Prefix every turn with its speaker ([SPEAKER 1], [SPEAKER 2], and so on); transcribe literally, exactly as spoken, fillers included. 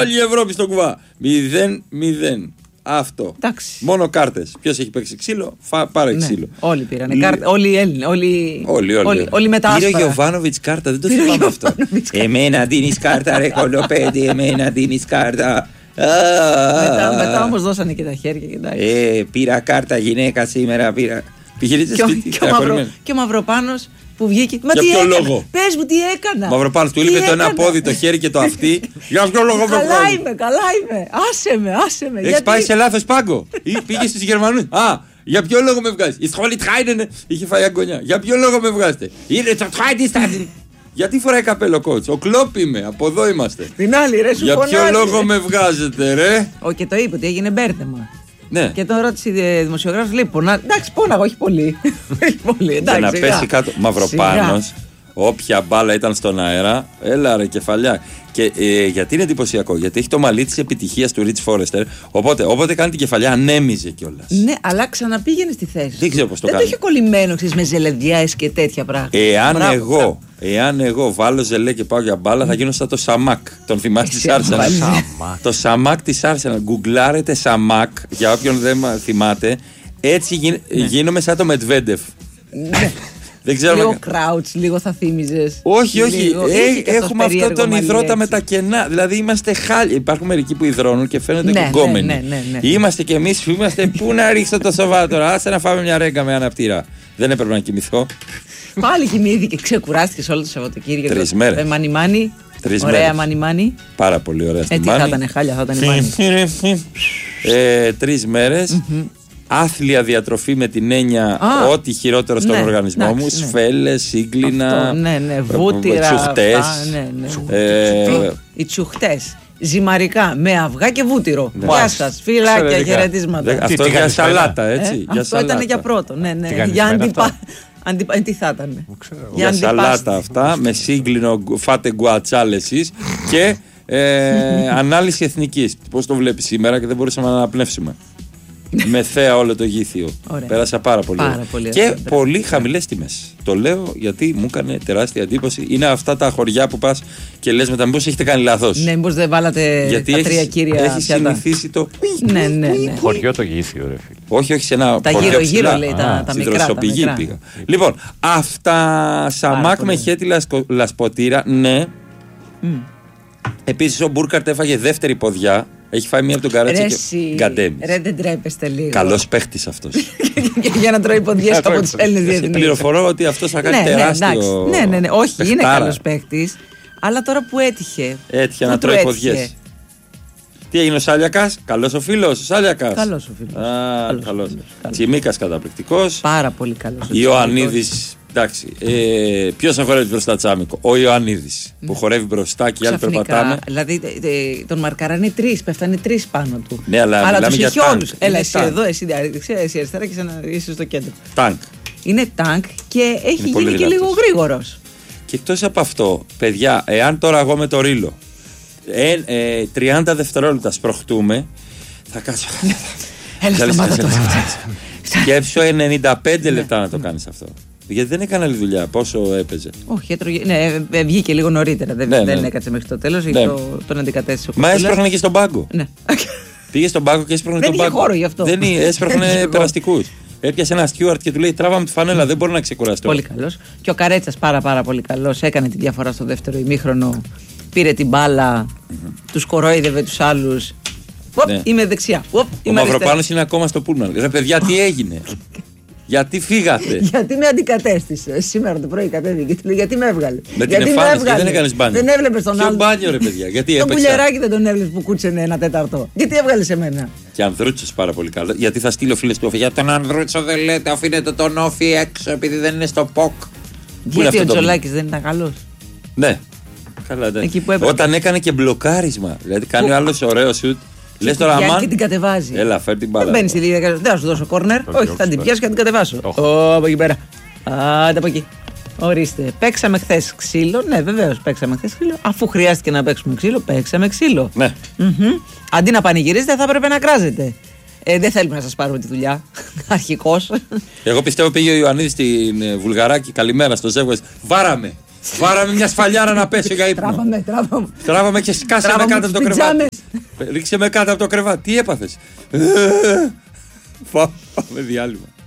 [SPEAKER 1] Όλη η Ευρώπη στο κουβά. Μηδέν, μηδέν. Αυτό.
[SPEAKER 2] Εντάξει.
[SPEAKER 1] Μόνο κάρτες. Ποιος έχει παίξει ξύλο, φα, πάρε
[SPEAKER 2] Ναι.
[SPEAKER 1] ξύλο.
[SPEAKER 2] Όλοι πήρανε
[SPEAKER 1] Λι...
[SPEAKER 2] κάρτα. Όλοι οι Έλληνες. Όλοι,
[SPEAKER 1] όλοι, όλοι.
[SPEAKER 2] όλοι, όλοι με τα άσπρα.
[SPEAKER 1] Πήρε ο Γιωβάνοβιτς κάρτα, δεν το θυμάμαι αυτό. Εμένα δίνεις κάρτα, ρε κολοπέδι, εμένα δίνεις κάρτα.
[SPEAKER 2] Μετά, μετά όμως δώσανε και τα χέρια. Και
[SPEAKER 1] ε, πήρα κάρτα γυναίκα σήμερα. Πήρα. Πηγαίνετε σπίτι.
[SPEAKER 2] Και, μαυρο, και ο Μαυροπάνος που βγήκε. Μα
[SPEAKER 1] για
[SPEAKER 2] τι
[SPEAKER 1] ποιο
[SPEAKER 2] έκανα.
[SPEAKER 1] Λόγο?
[SPEAKER 2] Πες μου τι έκανα.
[SPEAKER 1] Μαυροπάνος του έλειπε το ένα πόδι, το χέρι και το αυτί. Για ποιο λόγο με βγάζει?
[SPEAKER 2] Καλά είμαι, καλά είμαι. Άσε με, άσε με.
[SPEAKER 1] Έχεις
[SPEAKER 2] γιατί...
[SPEAKER 1] πάει σε λάθος πάγκο. Ή πήγες στους Γερμανούς. Α, για ποιο λόγο με βγάζει? Η σχολή τράινενε. Είχε φάει αγκονιά. Για ποιο λόγο με βγάζετε? Είναι το τράιντι. Γιατί φοράει καπέλο κότς? Ο Κλόπ είμαι, από εδώ είμαστε.
[SPEAKER 2] Την άλλη, ρε, σου
[SPEAKER 1] για
[SPEAKER 2] φωνάζει.
[SPEAKER 1] ποιο λόγο με βγάζετε, ρε?
[SPEAKER 2] Ο, και το είπε ότι έγινε μπέρδεμα.
[SPEAKER 1] Ναι.
[SPEAKER 2] Και τον ρώτησε η δημοσιογράφος, λέει πονά. Εντάξει, πόναγα, όχι πολύ. πολύ εντάξει,
[SPEAKER 1] για να
[SPEAKER 2] σιγά.
[SPEAKER 1] πέσει κάτω. Μαυροπάνος, όποια μπάλα ήταν στον αέρα, έλα ρε κεφαλιά. Και ε, γιατί είναι εντυπωσιακό? Γιατί έχει το μαλλί της επιτυχίας του Ριτς Φόρεστερ. Οπότε, όποτε κάνει την κεφαλιά, ανέμιζε κιόλας.
[SPEAKER 2] Ναι, αλλά ξαναπήγαινε στη θέση.
[SPEAKER 1] Δεν ξέρω πώς το
[SPEAKER 2] κάνει.
[SPEAKER 1] κάνει.
[SPEAKER 2] Δεν το είχε κολλημένο, ξέρεις, με ζελεδιάες και τέτοια πράγματα.
[SPEAKER 1] Εάν
[SPEAKER 2] Μπράβο,
[SPEAKER 1] εγώ,
[SPEAKER 2] μπράβο.
[SPEAKER 1] εάν εγώ βάλω ζελέ και πάω για μπάλα, θα γίνω σαν το Σαμάκ. Τον θυμάστε της Άρσεναλ? Το Σαμάκ της Άρσεναλ. Γκουγκλάρετε Σαμάκ, για όποιον δεν θυμάται. Έτσι γίν, ναι. γίνομαι σαν το Μετβέντεφ.
[SPEAKER 2] Ναι.
[SPEAKER 1] Δεν ξέρω.
[SPEAKER 2] Λίγο Κράουτς, λίγο θα θύμιζες.
[SPEAKER 1] Όχι, όχι.
[SPEAKER 2] Λίγο,
[SPEAKER 1] Ε, έχουμε αυτό τον υδρότα με τα κενά. Δηλαδή είμαστε χάλια. Υπάρχουν μερικοί που υδρώνουν και φαίνονται
[SPEAKER 2] ναι,
[SPEAKER 1] κουκκόμενοι.
[SPEAKER 2] Ναι, ναι, ναι, ναι.
[SPEAKER 1] Είμαστε κι εμείς που είμαστε. Πού να ρίξω το σοβά τώρα? Άσε να φάμε μια ρέγγα με αναπτήρα. Δεν έπρεπε να κοιμηθώ.
[SPEAKER 2] Πάλι κοιμήθηκε, ξεκουράστηκε όλο το Σαββατοκύριακο.
[SPEAKER 1] Τρεις μέρες.
[SPEAKER 2] Μανιμάνι.
[SPEAKER 1] Τρεις
[SPEAKER 2] ωραία
[SPEAKER 1] μέρες.
[SPEAKER 2] Μανιμάνι.
[SPEAKER 1] Πάρα πολύ ωραία.
[SPEAKER 2] Έτσι θα ήταν χάλια, θα ήταν η Μάνι.
[SPEAKER 1] ε, Τρεις μέρες. Mm-hmm. Άθλια διατροφή με την έννοια
[SPEAKER 2] Α,
[SPEAKER 1] ό,τι χειρότερο στον
[SPEAKER 2] ναι,
[SPEAKER 1] οργανισμό
[SPEAKER 2] εντάξει,
[SPEAKER 1] μου.
[SPEAKER 2] ναι.
[SPEAKER 1] Σφέλες, σύγκλινα.
[SPEAKER 2] Αυτό, ναι, ναι, βούτυρα.
[SPEAKER 1] Τσουχτές.
[SPEAKER 2] Αυτά, ναι, ναι.
[SPEAKER 1] Ε,
[SPEAKER 2] Οι τσουχτές. Ζυμαρικά με αυγά και βούτυρο.
[SPEAKER 1] Ναι.
[SPEAKER 2] Γεια σας, φιλάκια, χαιρετίσματα.
[SPEAKER 1] Αυτό για σαλάτα, έτσι.
[SPEAKER 2] Ε,
[SPEAKER 1] για
[SPEAKER 2] αυτό
[SPEAKER 1] σαλάτα.
[SPEAKER 2] ήταν για πρώτο. Ναι, ναι.
[SPEAKER 3] Τι
[SPEAKER 2] Για αντιπα...
[SPEAKER 3] αυτά?
[SPEAKER 2] αντιπα... Τι θα ήταν?
[SPEAKER 1] Για, για σαλάτα αυτά, με σύγκλινο φάτε γκουατσάλ εσείς και ε, ανάλυση εθνικής. Πώς το βλέπεις σήμερα και δεν μπορούσαμε να αναπνεύσουμε. Με θέα όλο το γήθιο.
[SPEAKER 2] Ωραία.
[SPEAKER 1] Πέρασα πάρα πολύ.
[SPEAKER 2] Πάρα πολύ
[SPEAKER 1] και
[SPEAKER 2] ωραία.
[SPEAKER 1] πολύ χαμηλές τιμές. Το λέω γιατί μου έκανε τεράστια εντύπωση. Είναι αυτά τα χωριά που πας και λες μετά, μήπως έχετε κάνει λάθος?
[SPEAKER 2] Ναι, μήπως δεν βάλατε
[SPEAKER 1] γιατί
[SPEAKER 2] τα
[SPEAKER 1] έχεις,
[SPEAKER 2] τρία κύρια
[SPEAKER 1] έχεις
[SPEAKER 2] πιάτα.
[SPEAKER 1] συνηθίσει το.
[SPEAKER 2] Ναι, ναι, ναι.
[SPEAKER 3] Χωριό το γήθιο, ρε φίλε.
[SPEAKER 1] Όχι, όχι, σε ένα
[SPEAKER 2] Τα
[SPEAKER 1] χωριό
[SPEAKER 2] γύρω-γύρω
[SPEAKER 1] ψηλά.
[SPEAKER 2] λέει, τα,
[SPEAKER 1] Α,
[SPEAKER 2] τα
[SPEAKER 1] στην
[SPEAKER 2] μικρά. Τα
[SPEAKER 1] δροσοπηγή
[SPEAKER 2] μικρά.
[SPEAKER 1] πήγα. Λοιπόν, αυτά σαμάκ με χέτη λασκο, λασποτήρα, ναι.
[SPEAKER 2] Mm.
[SPEAKER 1] Επίσης ο Μπούρκαρτ έφαγε δεύτερη ποδιά. Έχει φάει μία από τον Καρέτσι και γκαντέμις.
[SPEAKER 2] Ρε, δεν τρέπεστε λίγο.
[SPEAKER 1] Καλός παίχτης αυτός.
[SPEAKER 2] Για να τρώει ποδιές από τους Έλληνες διεθνείς.
[SPEAKER 1] Πληροφορώ ότι αυτός θα κάνει
[SPEAKER 2] ναι,
[SPEAKER 1] τεράστιο.
[SPEAKER 2] Ναι, ναι, ναι, όχι,
[SPEAKER 1] παιχτάρα.
[SPEAKER 2] είναι καλός παίχτης. Αλλά τώρα που έτυχε.
[SPEAKER 1] Έτυχε
[SPEAKER 2] Πού
[SPEAKER 1] να
[SPEAKER 2] του
[SPEAKER 1] τρώει
[SPEAKER 2] έτυχε?
[SPEAKER 1] ποδιές. Τι έγινε ο Σάλιακας? Καλός ο φίλος ο Σάλιακας.
[SPEAKER 2] Καλός ο φίλος.
[SPEAKER 1] Α,
[SPEAKER 2] Καλός,
[SPEAKER 1] καλός.
[SPEAKER 2] καλός.
[SPEAKER 1] Τσιμίκας καταπληκτικός.
[SPEAKER 2] Πάρα πολύ καλός.
[SPEAKER 1] Ιωαννίδης. Εντάξει. Ε, Ποιος θα χορεύει μπροστά Τσάμικο? Ο Ιωαννίδης. Που χορεύει μπροστά και οι άλλοι περπατάμε.
[SPEAKER 2] Δηλαδή ε, ε, τον μαρκαράνε τρεις, πέφτανε τρεις πάνω του.
[SPEAKER 1] Ναι, αλλά,
[SPEAKER 2] αλλά
[SPEAKER 1] μιλάμε
[SPEAKER 2] τους
[SPEAKER 1] για
[SPEAKER 2] είχε
[SPEAKER 1] τάγκ.
[SPEAKER 2] όλους. Έλα,
[SPEAKER 1] Είναι
[SPEAKER 2] εσύ
[SPEAKER 1] τάγκ.
[SPEAKER 2] εδώ, εσύ δεξιά, εσύ αριστερά και εσύ, εσύ στο κέντρο.
[SPEAKER 1] Τάγκ.
[SPEAKER 2] Είναι τάγκ και έχει
[SPEAKER 1] πολύ
[SPEAKER 2] γίνει και
[SPEAKER 1] δυνατός.
[SPEAKER 2] λίγο γρήγορος.
[SPEAKER 1] Και εκτός από αυτό, παιδιά, εάν τώρα εγώ με το ρίλο ε, ε, τριάντα δευτερόλεπτα σπροχτούμε, θα κάτσω.
[SPEAKER 2] Έλα, σταμάτα το.
[SPEAKER 1] Σκέψω ενενήντα πέντε λεπτά να το κάνεις αυτό. Γιατί δεν έκανε άλλη δουλειά. Πόσο έπαιζε?
[SPEAKER 2] Όχι, έτρωγε. Ναι, ε, βγήκε λίγο νωρίτερα. Δεν,
[SPEAKER 1] Ναι,
[SPEAKER 2] δεν
[SPEAKER 1] ναι.
[SPEAKER 2] έκατσε μέχρι το τέλος.
[SPEAKER 1] Ναι.
[SPEAKER 2] Το, τον αντικατέστησε ο
[SPEAKER 1] Μα
[SPEAKER 2] Κοστούλας.
[SPEAKER 1] έσπροχνε και στον πάγκο.
[SPEAKER 2] Ναι.
[SPEAKER 1] Πήγε στον πάγκο και έσπροχνε
[SPEAKER 2] Δεν
[SPEAKER 1] τον
[SPEAKER 2] είχε
[SPEAKER 1] πάγκο.
[SPEAKER 2] χώρο γι' αυτό.
[SPEAKER 1] Δεν έσπροχνε περαστικούς. Έπιασε ένα στιούαρτ και του λέει: τράβαμε τη φανέλα, δεν μπορώ να ξεκουραστώ.
[SPEAKER 2] Πολύ καλός. Και ο Καρέτσας πάρα πάρα πολύ καλός. Έκανε τη διαφορά στο δεύτερο ημίχρονο. Πήρε την μπάλα, mm-hmm. τους κορόιδευε τους άλλους. Οπ,
[SPEAKER 1] Ναι.
[SPEAKER 2] είμαι δεξιά. Οπ,
[SPEAKER 1] Ο
[SPEAKER 2] είμαι
[SPEAKER 1] Μαυροπάνος είναι ακόμα στο πούλμαν. Ρε παιδιά, τι έγινε? Γιατί φύγατε?
[SPEAKER 2] Γιατί με αντικατέστησε. Σήμερα το πρωί κατέβηκε και του λέει: γιατί με έβγαλε?
[SPEAKER 1] Με την
[SPEAKER 2] γιατί
[SPEAKER 1] εμφάνιση και δεν έκανες μπάνιο.
[SPEAKER 2] Δεν έβλεπε τον
[SPEAKER 1] Ποιο
[SPEAKER 2] άλλο.
[SPEAKER 1] μπάνιο, ρε παιδιά? Γιατί
[SPEAKER 2] Τον
[SPEAKER 1] έπαιξα.
[SPEAKER 2] πουλιαράκι δεν τον έβλεπε που κούτσενε ένα τέταρτο. Γιατί έβγαλε σε μένα?
[SPEAKER 1] Και Ανδρούτσος πάρα πολύ καλό. Γιατί θα στείλω φίλες του Όφη. Για τον Ανδρούτσο δεν λέτε, αφήνετε τον Όφη έξω επειδή δεν είναι στο ΠΟΚ.
[SPEAKER 2] Γιατί ο Τζολάκης δεν ήταν καλός?
[SPEAKER 1] Ναι. Καλά, ναι.
[SPEAKER 2] Εκεί που έπρεπε.
[SPEAKER 1] Όταν έκανε και μπλοκάρισμα. Δηλαδή κάνει ο άλλος ωραίο σουτ. Λες τώρα,
[SPEAKER 2] Πιάνει
[SPEAKER 1] αμάν.
[SPEAKER 2] και την κατεβάζει.
[SPEAKER 1] Έλα, φέρ την μπάλα.
[SPEAKER 2] Δεν μπαίνει στη διαδικασία. Δεν θα σου δώσω κόρνερ. Όχι,
[SPEAKER 3] διώξεις,
[SPEAKER 2] θα την
[SPEAKER 3] ναι.
[SPEAKER 2] πιάσω και θα την κατεβάσω.
[SPEAKER 3] Όχι.
[SPEAKER 2] Ω, από εκεί πέρα. Άντε από εκεί. Ορίστε. Παίξαμε χθε ξύλο. Ναι, βεβαίω παίξαμε χθε ξύλο. Αφού χρειάστηκε να παίξουμε ξύλο, παίξαμε ξύλο.
[SPEAKER 1] Ναι.
[SPEAKER 2] Μμμ. Αντί να πανηγυρίζετε, θα έπρεπε να κράζετε. Ε, δεν θέλουμε να σας πάρουμε τη δουλειά. Αρχικώς.
[SPEAKER 1] Εγώ πιστεύω πήγε ο Ιωαννίδης στην ε, Βουλγαράκη. Καλημέρα στο ζεύγος. Βάραμε. Βάραμε μια σφαλιάρα να πέσει για ύπνο.
[SPEAKER 2] Τράβαμε, τράβαμε.
[SPEAKER 1] Τράβαμε και σκάσε με κάτω από το κρεβάτι. Ρίξε με κάτω από το κρεβάτι. Τι έπαθες? Πάμε διάλειμμα.